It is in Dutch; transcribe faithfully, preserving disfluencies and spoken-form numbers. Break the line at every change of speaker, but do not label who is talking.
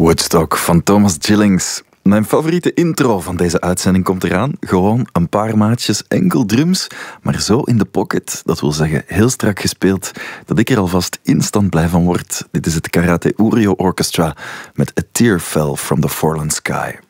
Woodstock van Thomas Gillings. Mijn favoriete intro van deze uitzending komt eraan. Gewoon een paar maatjes, enkel drums, maar zo in de pocket. Dat wil zeggen, heel strak gespeeld, dat ik er alvast instant blij van word. Dit is het Karate Urio Orchestra met A Tear Fell from the Foreland Sky.